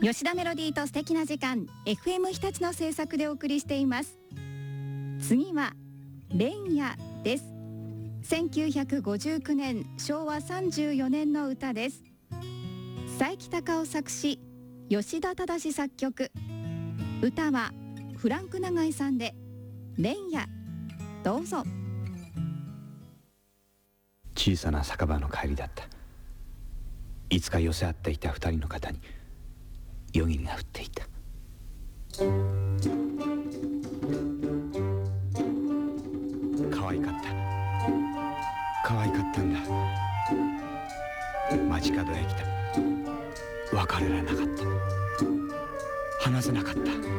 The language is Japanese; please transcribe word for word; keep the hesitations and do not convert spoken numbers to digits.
吉田メロディーと素敵な時間 エフエム 日立の制作でお送りしています。次は連夜です。せんきゅうひゃくごじゅうきゅうねんしょうわさんじゅうよねんの歌です。佐伯隆夫作詞、吉田忠作曲。歌はフランク永井さんで連夜。どうぞ。 小さな酒場の帰りだった。いつか寄せ合っていた二人の肩に夜霧が降っていた。可愛かった。可愛かったんだ。街角へ来た。別れられなかった。話せなかった。